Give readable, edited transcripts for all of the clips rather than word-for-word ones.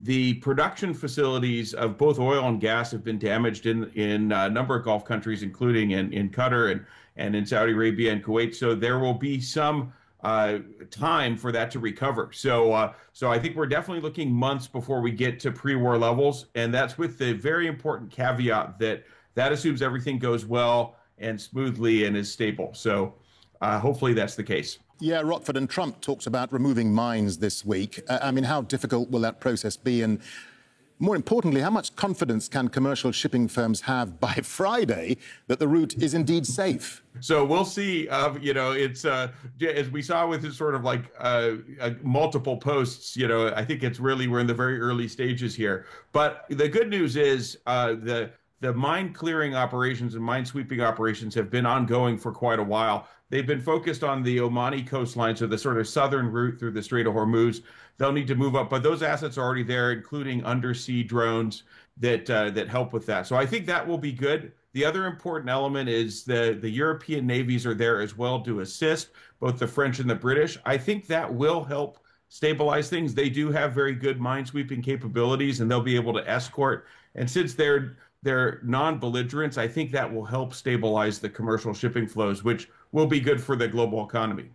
the production facilities of both oil and gas have been damaged in a number of Gulf countries, including in Qatar and in Saudi Arabia and Kuwait. So there will be some time for that to recover. So I think we're definitely looking months before we get to pre-war levels, and that's with the very important caveat that assumes everything goes well and smoothly and is stable. So hopefully that's the case. Yeah, Rockford, and Trump talks about removing mines this week. I mean, how difficult will that process be? And more importantly, how much confidence can commercial shipping firms have by Friday that the route is indeed safe? So we'll see. It's as we saw with his sort of like multiple posts. I think we're in the very early stages here. But the good news is the mine clearing operations and mine sweeping operations have been ongoing for quite a while. They've been focused on the Omani coastline, so the sort of southern route through the Strait of Hormuz. They'll need to move up, but those assets are already there, including undersea drones that help with that. So I think that will be good. The other important element is the European navies are there as well to assist, both the French and the British. I think that will help stabilize things. They do have very good mine sweeping capabilities, and they'll be able to escort. And since they're non-belligerents, I think that will help stabilize the commercial shipping flows, which will be good for the global economy.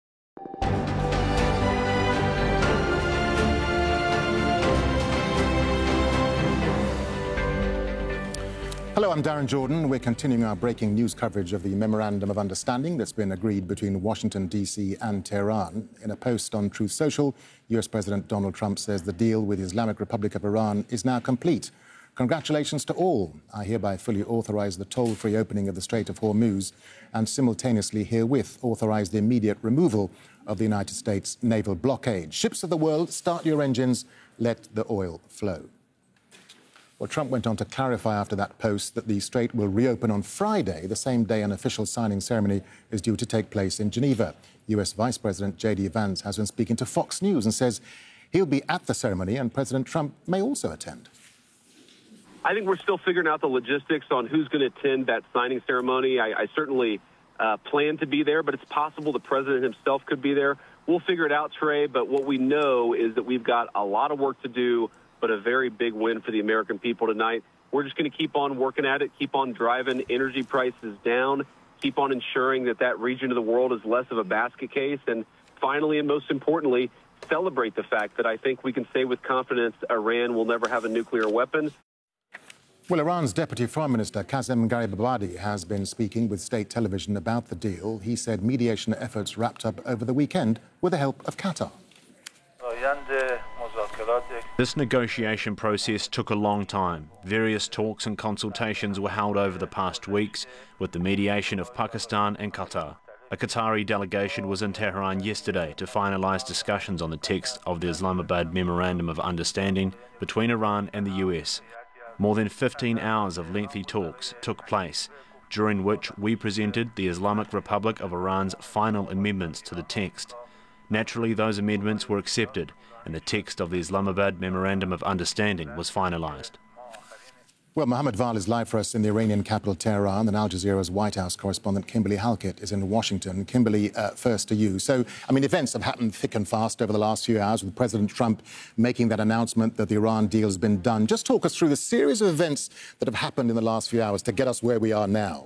Hello, I'm Darren Jordan. We're continuing our breaking news coverage of the Memorandum of Understanding that's been agreed between Washington, D.C. and Tehran. In a post on Truth Social, U.S. President Donald Trump says the deal with the Islamic Republic of Iran is now complete. Congratulations to all. I hereby fully authorise the toll-free opening of the Strait of Hormuz and simultaneously herewith authorise the immediate removal of the United States naval blockade. Ships of the world, start your engines, let the oil flow. Well, Trump went on to clarify after that post that the strait will reopen on Friday, the same day an official signing ceremony is due to take place in Geneva. US Vice President J.D. Vance has been speaking to Fox News and says he'll be at the ceremony and President Trump may also attend. I think we're still figuring out the logistics on who's going to attend that signing ceremony. I certainly plan to be there, but it's possible the president himself could be there. We'll figure it out, Trey, but what we know is that we've got a lot of work to do, but a very big win for the American people tonight. We're just going to keep on working at it, keep on driving energy prices down, keep on ensuring that that region of the world is less of a basket case, and finally, and most importantly, celebrate the fact that I think we can say with confidence Iran will never have a nuclear weapon. Well, Iran's Deputy Foreign Minister Qasem Gharibabadi has been speaking with state television about the deal. He said mediation efforts wrapped up over the weekend with the help of Qatar. This negotiation process took a long time. Various talks and consultations were held over the past weeks with the mediation of Pakistan and Qatar. A Qatari delegation was in Tehran yesterday to finalise discussions on the text of the Islamabad Memorandum of Understanding between Iran and the US. More than 15 hours of lengthy talks took place, during which we presented the Islamic Republic of Iran's final amendments to the text. Naturally, those amendments were accepted, and the text of the Islamabad Memorandum of Understanding was finalised. Well, Mohammed Val is live for us in the Iranian capital, Tehran, and Al Jazeera's White House correspondent Kimberly Halkett is in Washington. Kimberly, first to you. So, events have happened thick and fast over the last few hours with President Trump making that announcement that the Iran deal has been done. Just talk us through the series of events that have happened in the last few hours to get us where we are now.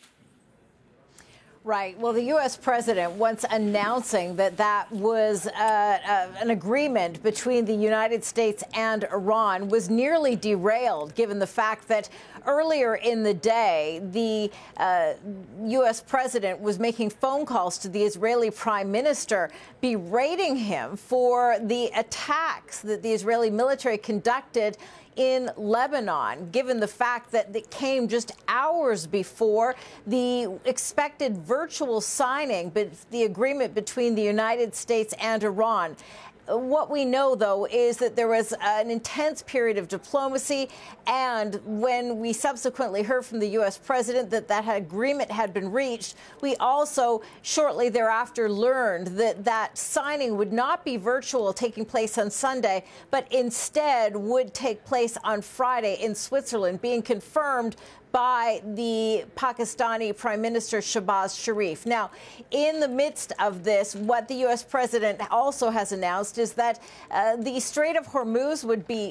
Right. Well, the U.S. president, once announcing that was an agreement between the United States and Iran, was nearly derailed, given the fact that earlier in the day, the U.S. president was making phone calls to the Israeli prime minister, berating him for the attacks that the Israeli military conducted in Lebanon, given the fact that it came just hours before the expected virtual signing, but the agreement between the United States and Iran. What we know, though, is that there was an intense period of diplomacy, and when we subsequently heard from the U.S. president that agreement had been reached, we also shortly thereafter learned that signing would not be virtual, taking place on Sunday, but instead would take place on Friday in Switzerland, being confirmed by the Pakistani Prime Minister Shehbaz Sharif. Now, in the midst of this, what the U.S. president also has announced is that the Strait of Hormuz would be